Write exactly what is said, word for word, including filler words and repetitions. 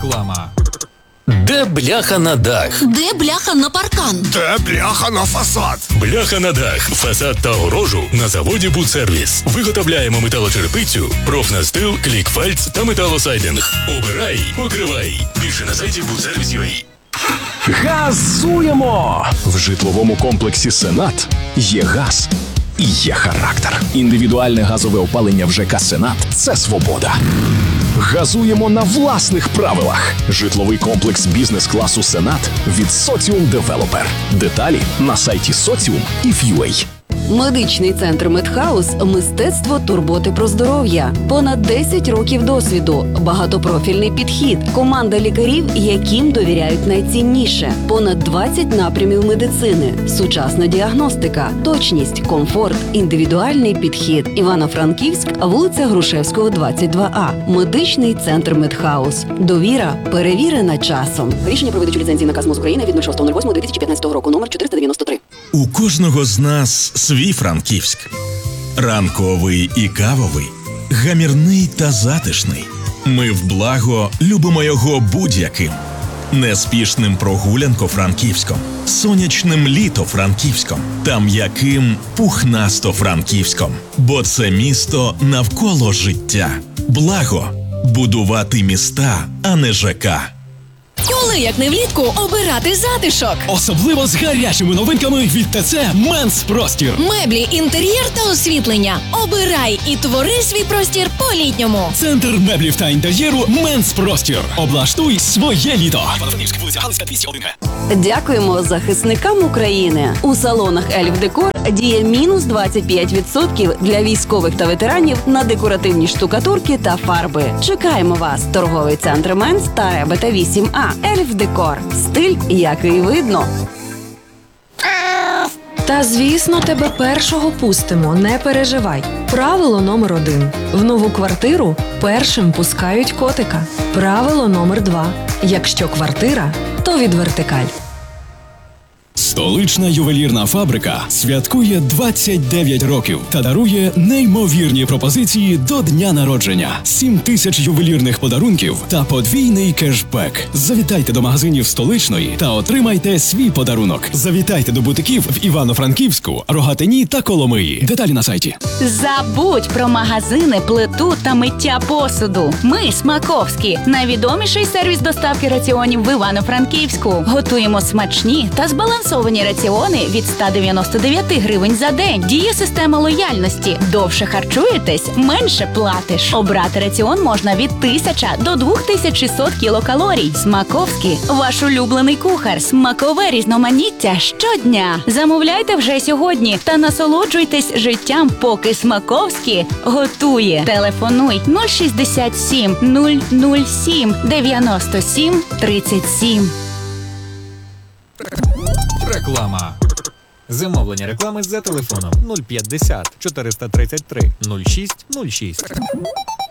Реклама. Де бляха на дах? Де бляха на паркан? Де бляха на фасад? Бляха на дах, фасад та огорожу на заводі «Будсервіс». Виготовляємо металочерепицю, профнастил, клікфальц та металосайдинг. Обирай, покривай. Більше на сайті будсервіс.ua. Газуємо! В житловому комплексі «Сенат» є газ і є характер. Індивідуальне газове опалення в ЖК «Сенат» – це свобода. Газуємо на власних правилах. Житловий комплекс бізнес-класу «Сенат» від Соціум Девелопер. Деталі на сайті соціум і точка ю а. Медичний центр Медхаус – мистецтво турботи про здоров'я. Понад десять років досвіду, багатопрофільний підхід, команда лікарів, яким довіряють найцінніше. Понад двадцять напрямів медицини, сучасна діагностика, точність, комфорт, індивідуальний підхід. Івано-Франківськ, вулиця Грушевського, двадцять два А. Медичний центр Медхаус. Довіра перевірена часом. Рішення про видачу ліцензії наказ МОЗ України від шостого восьмого дві тисячі п'ятнадцятого року, номер чотириста дев'яносто три. У кожного з нас свій Франківськ. Ранковий і кавовий, гамірний та затишний. Ми в благо любимо його будь-яким. Неспішним прогулянко-франківськом, сонячним літо-франківськом та м'яким пухнасто-франківськом. Бо це місто навколо життя. Благо – будувати міста, а не ЖК. Коли, як не влітку, обирати затишок? Особливо з гарячими новинками від ТЦ «Менс Простір». Меблі, інтер'єр та освітлення. Обирай і твори свій простір по-літньому. Центр меблів та інтер'єру «Менс Простір». Облаштуй своє літо. Івано-Франківська, вулиця Галицька, двісті один Г. Дякуємо захисникам України. У салонах «Ельф Декор» діє мінус двадцять п'ять відсотків для військових та ветеранів на декоративні штукатурки та фарби. Чекаємо вас. Торговий центр «Менс» та Ребета вісім А. «Ельф Декор». Стиль, який видно. Та, звісно, тебе першого пустимо, не переживай. Правило номер один. В нову квартиру першим пускають котика. Правило номер два. Якщо квартира, то від Вертикаль. Столична ювелірна фабрика святкує двадцять дев'ять років та дарує неймовірні пропозиції до дня народження. сім тисяч ювелірних подарунків та подвійний кешбек. Завітайте до магазинів Столичної та отримайте свій подарунок. Завітайте до бутиків в Івано-Франківську, Рогатині та Коломиї. Деталі на сайті. Забудь про магазини, плиту та миття посуду. Ми Смаковські. Найвідоміший сервіс доставки раціонів в Івано-Франківську. Готуємо смачні та збалансовані раціони від ста дев'яноста дев'яти гривень за день. Діє система лояльності. Довше харчуєтесь, менше платиш. Обрати раціон можна від тисячі до двох тисяч шістсот кілокалорій. Смаковський – ваш улюблений кухар. Смакове різноманіття щодня. Замовляйте вже сьогодні та насолоджуйтесь життям, поки Смаковський готує. Телефонуй нуль шістдесят сім нуль нуль сім дев'яносто сім тридцять сім. Реклама. Замовлення реклами за телефоном нуль п'ятдесят чотириста тридцять три нуль шість нуль шість.